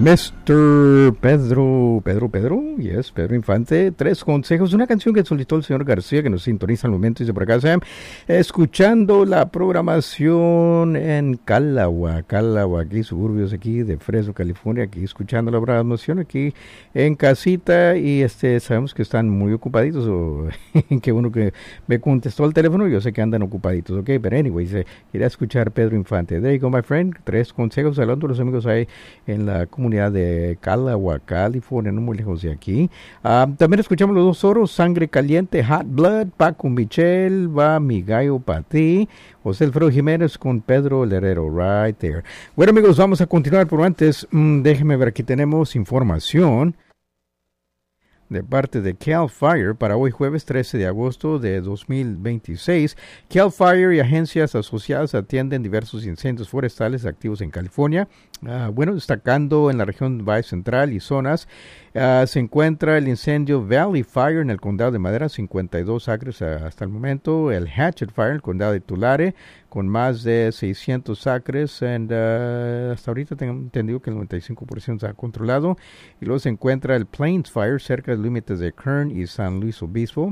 Mr. Pedro Infante, 3 consejos, una canción que solicitó el señor García, que nos sintoniza al momento, dice por acá, Sam, escuchando la programación en Calagua, aquí, suburbios aquí de Fresno, California, aquí escuchando la programación aquí en casita, y sabemos que están muy ocupaditos, o que uno que me contestó al teléfono, yo sé que andan ocupaditos, ok, pero anyway, quería escuchar Pedro Infante. There you go, my friend, 3 consejos, hablando de los amigos ahí en la comunidad de Calagua, California, no muy lejos de aquí. También escuchamos los 2 oros, Sangre Caliente, Hot Blood, Paco Michel, Va Mi Gallo Pa' Ti, José Alfredo Jiménez con Pedro Herrero, right there. Bueno, amigos, vamos a continuar, pero antes, déjenme ver, aquí tenemos información de parte de CAL FIRE para hoy jueves 13 de agosto de 2026. CAL FIRE y agencias asociadas atienden diversos incendios forestales activos en California. Destacando en la región Valle Central y zonas, se encuentra el incendio Valley Fire en el condado de Madera, 52 acres hasta el momento. El Hatchet Fire en el condado de Tulare, con más de 600 acres. Hasta ahorita tengo entendido que el 95% se ha controlado. Y luego se encuentra el Plains Fire, cerca de los límites de Kern y San Luis Obispo,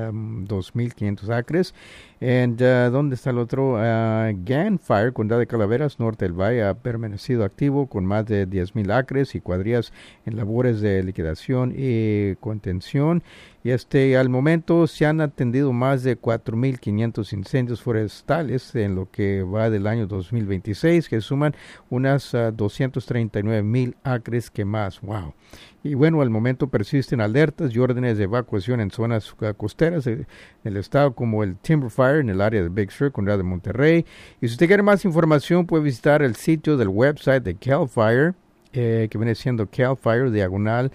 2,500 acres. ¿Dónde está el otro? Gann Fire, condado de Calaveras, norte del valle, ha permanecido activo con más de 10,000 acres y cuadrillas en labores de liquidación y contención. Y al momento se han atendido más de 4,500 incendios forestales en lo que va del año 2026, que suman unas 239,000 acres quemados. ¡Wow! Y bueno, al momento persisten alertas y órdenes de evacuación en zonas costeras del estado, como el Timber Fire en el área de Big Sur, condado de Monterrey. Y si usted quiere más información, puede visitar el sitio del website de CAL FIRE, que viene siendo calfire.gov,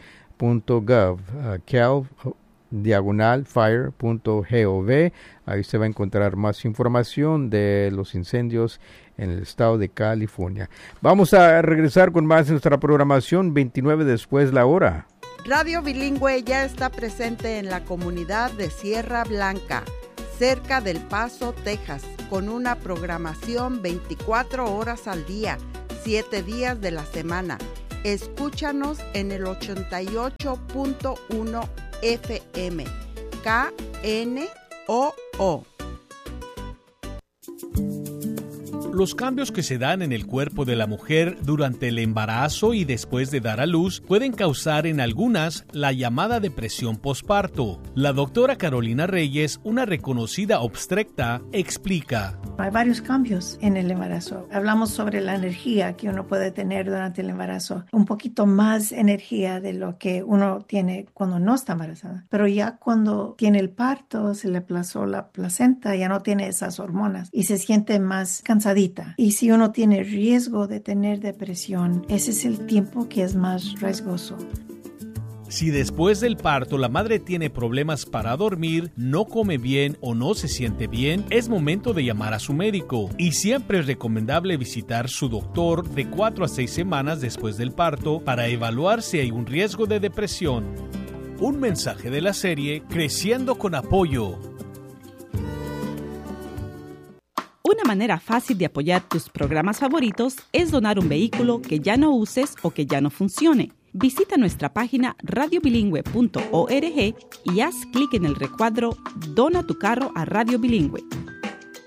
cal-fire.gov. Ahí usted va a encontrar más información de los incendios en el estado de California. Vamos a regresar con más de nuestra programación, 29 después la hora. Radio Bilingüe ya está presente en la comunidad de Sierra Blanca, cerca del Paso, Texas, con una programación 24 horas al día, 7 días de la semana. Escúchanos en el 88.1 FM, KNOO. Los cambios que se dan en el cuerpo de la mujer durante el embarazo y después de dar a luz pueden causar en algunas la llamada depresión posparto. La doctora Carolina Reyes, una reconocida obstetra, explica. Hay varios cambios en el embarazo. Hablamos sobre la energía que uno puede tener durante el embarazo. Un poquito más energía de lo que uno tiene cuando no está embarazada. Pero ya cuando tiene el parto, se le aplazó la placenta, ya no tiene esas hormonas y se siente más cansadita. Y si uno tiene riesgo de tener depresión, ese es el tiempo que es más riesgoso. Si después del parto la madre tiene problemas para dormir, no come bien o no se siente bien, es momento de llamar a su médico. Y siempre es recomendable visitar su doctor de 4 a 6 semanas después del parto para evaluar si hay un riesgo de depresión. Un mensaje de la serie Creciendo con Apoyo. Una manera fácil de apoyar tus programas favoritos es donar un vehículo que ya no uses o que ya no funcione. Visita nuestra página radiobilingüe.org y haz clic en el recuadro Dona tu carro a Radio Bilingüe.